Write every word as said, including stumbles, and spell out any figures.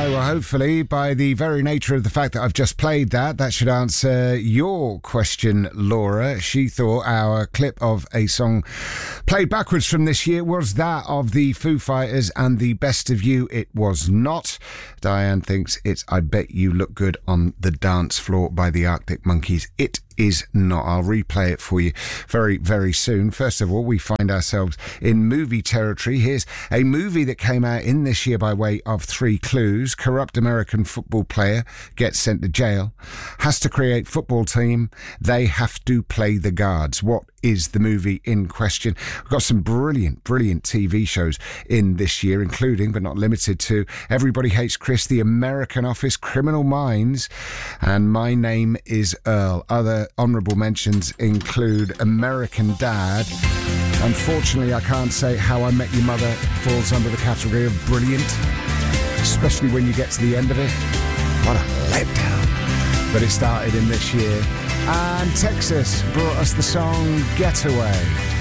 So uh, hopefully, by the very nature of the fact that I've just played that, that should answer your question, Laura. She thought our clip of a song played backwards from this year was that of the Foo Fighters and the Best of You. It was not. Diane thinks it's I Bet You Look Good on the Dance Floor by the Arctic Monkeys. It is not. I'll replay it for you very, very soon. First of all, we find ourselves in movie territory. Here's a movie that came out in this year by way of three clues. Corrupt American football player gets sent to jail, has to create football team. They have to play the guards. What is the movie in question? We've got some brilliant, brilliant T V shows in this year, including, but not limited to, Everybody Hates Chris, The American Office, Criminal Minds, and My Name is Earl. Other honourable mentions include American Dad. Unfortunately, I can't say How I Met Your Mother falls under the category of brilliant, especially when you get to the end of it. What a letdown. But it started in this year. And Texas brought us the song Getaway.